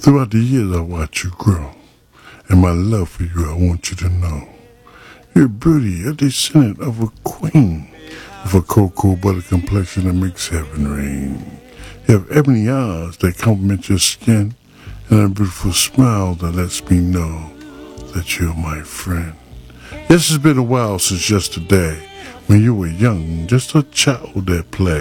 Throughout the years I watch you grow, and my love for you I want you to know. You're beauty, a descendant of a queen, with a cocoa butter complexion that makes heaven rain. You have ebony eyes that complement your skin, and a beautiful smile that lets me know that you're my friend. Yes, it's been a while since yesterday, when you were young, just a child that played.